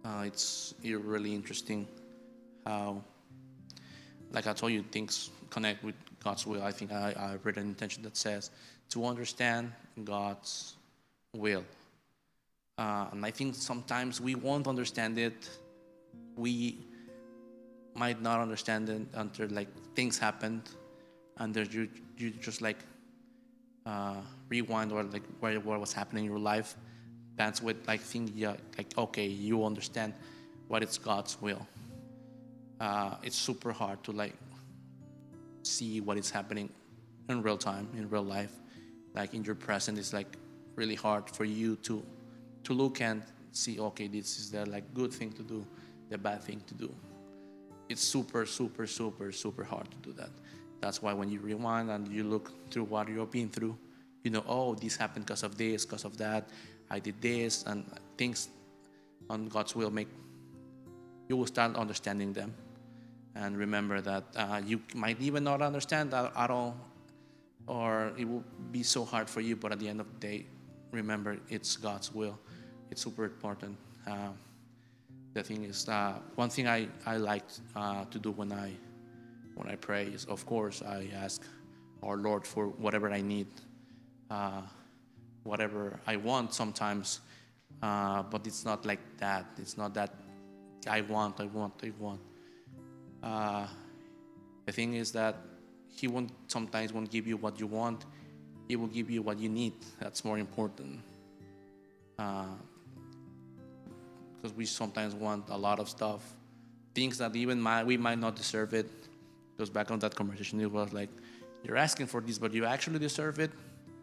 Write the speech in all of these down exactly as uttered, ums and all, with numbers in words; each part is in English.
Uh, it's really interesting how, like I told you, things connect with God's will. I think I, I read an intention that says to understand God's will. Uh, and I think sometimes we won't understand it. We might not understand it until like things happened, and then you you just like uh, rewind or like where what was happening in your life. That's what like think yeah like okay, you understand what it's God's will. Uh, it's super hard to like see what is happening in real time in real life, like in your present. It's like really hard for you to to look and see, okay, this is the like good thing to do, the bad thing to do. It's super super super super hard to do that. That's why when you rewind and you look through what you've been through, you know, oh, this happened because of this, because of that, I did this, and things on God's will make you will start understanding them. And remember that uh, you might even not understand that at all, or it will be so hard for you, but at the end of the day, remember it's God's will. It's super important. Uh, the thing is, uh, one thing I, I like uh, to do when I when I pray is, of course, I ask our Lord for whatever I need, uh, whatever I want sometimes, uh, but it's not like that. It's not that I want, I want, I want. Uh, the thing is that He won't sometimes won't give you what you want. He will give you what you need. That's more important. Uh, because we sometimes want a lot of stuff, things that even might, we might not deserve it. Because back on that conversation, it was like, you're asking for this, but you actually deserve it.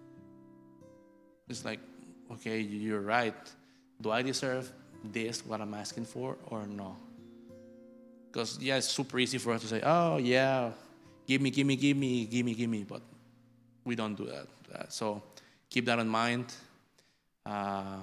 It's like, okay, you're right. Do I deserve this, what I'm asking for, or no? Because, yeah, it's super easy for us to say, oh, yeah, give me, give me, give me, give me, give me. But we don't do that. Uh, so keep that in mind. Uh,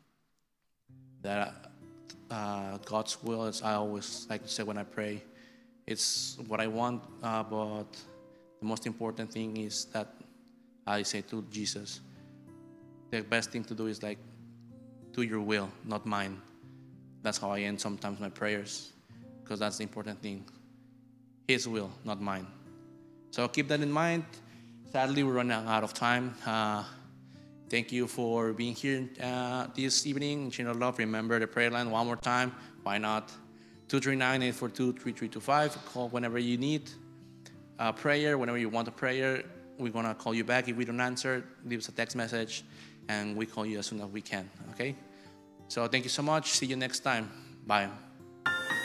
that uh, God's will is, I always like to say when I pray, it's what I want, uh, but the most important thing is that I say to Jesus, the best thing to do is like, do your will, not mine. That's how I end sometimes my prayers, because that's the important thing. His will, not mine. So keep that in mind. Sadly, we're running out of time. Uh, thank you for being here uh, this evening. Chain of Love, remember the prayer line one more time. Why not? two three nine, eight four two, three three two five. Call whenever you need a prayer, whenever you want a prayer. We're going to call you back. If we don't answer, leave us a text message, and we call you as soon as we can, okay? So thank you so much. See you next time. Bye.